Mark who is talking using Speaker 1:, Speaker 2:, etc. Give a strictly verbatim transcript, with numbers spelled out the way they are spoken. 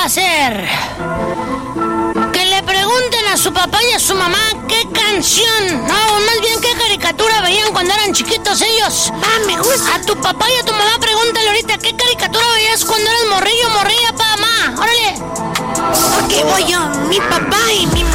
Speaker 1: va a ser que le pregunten a su papá y a su mamá qué canción, no, más bien qué caricatura veían cuando eran chiquitos ellos.
Speaker 2: Ah, me gusta.
Speaker 1: A tu papá y a tu mamá pregúntale ahorita qué caricatura veías cuando eras morrillo, morrilla, pa, mamá. Órale.
Speaker 2: Ok, voy yo. Mi papá y mi